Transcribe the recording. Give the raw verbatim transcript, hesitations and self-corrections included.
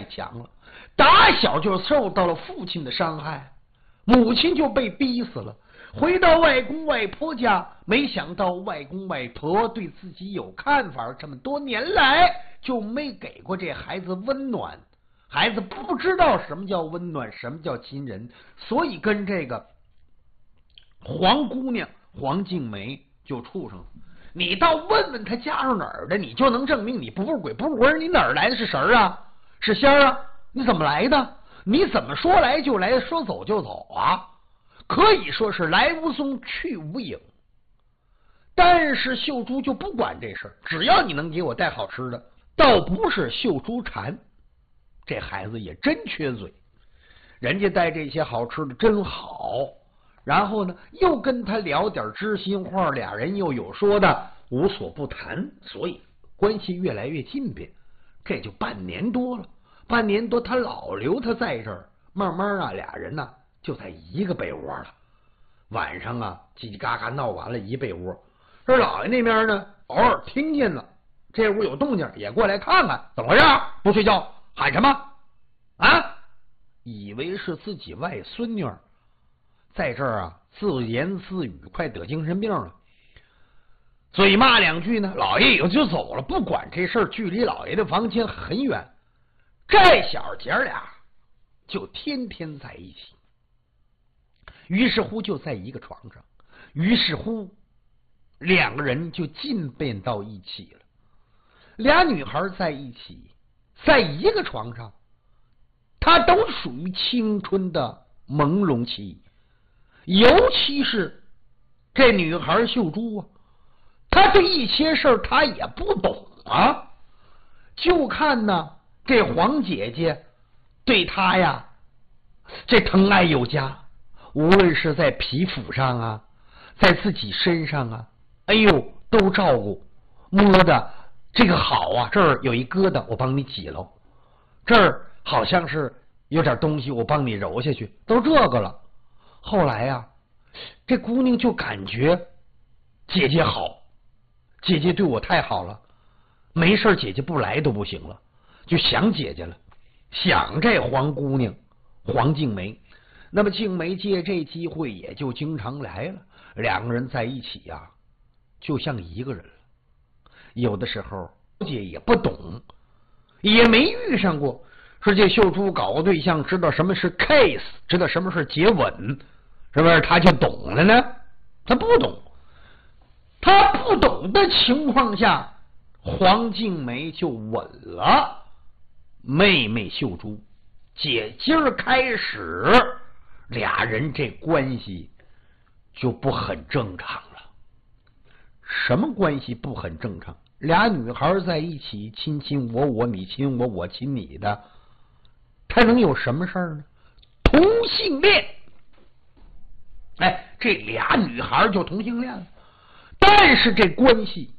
强了，打小就受到了父亲的伤害，母亲就被逼死了。回到外公外婆家，没想到外公外婆对自己有看法，这么多年来就没给过这孩子温暖。孩子不知道什么叫温暖，什么叫亲人，所以跟这个黄姑娘黄静梅就处上了。你倒问问他家是哪儿的，你就能证明你不是鬼不是魂，你哪儿来的是神啊？是仙儿啊？你怎么来的？你怎么说来就来，说走就走啊？可以说是来无踪去无影。但是秀珠就不管这事儿，只要你能给我带好吃的。倒不是秀珠馋，这孩子也真缺嘴，人家带这些好吃的真好，然后呢又跟他聊点知心话，俩人又有说的无所不谈，所以关系越来越近便。这就半年多了，半年多他老留他在这儿，慢慢啊俩人呢就在一个被窝了。晚上啊叽叽嘎嘎闹完了一被窝，这老爷那边呢偶尔听见了这屋有动静，也过来看看怎么回事，不睡觉喊什么啊？以为是自己外孙女在这儿啊自言自语，快得精神病了。嘴骂两句呢，老爷也就走了，不管这事儿。距离老爷的房间很远，这小姐俩就天天在一起。于是乎就在一个床上，于是乎两个人就进便到一起了。俩女孩在一起，在一个床上，她都属于青春的朦胧期。尤其是这女孩秀珠啊，她对一些事儿她也不懂啊，就看呢这黄姐姐对她呀这疼爱有加，无论是在皮肤上啊，在自己身上啊，哎呦都照顾，摸的这个好啊，这儿有一疙瘩我帮你挤喽，这儿好像是有点东西我帮你揉下去，都这个了。后来呀、啊、这姑娘就感觉姐姐好，姐姐对我太好了，没事姐姐不来都不行了，就想姐姐了，想这黄姑娘黄静梅。那么静梅借这机会也就经常来了，两个人在一起呀、啊、就像一个人了。有的时候姐也不懂，也没遇上过说这秀珠搞个对象知道什么是 case， 知道什么是接吻，是不是他就懂了呢？他不懂，他不懂的情况下，黄静梅就吻了妹妹秀珠。姐今儿开始俩人这关系就不很正常了。什么关系不很正常？俩女孩在一起亲亲我我，你亲我我亲你的，他能有什么事儿呢？同性恋，哎，这俩女孩就同性恋了，但是这关系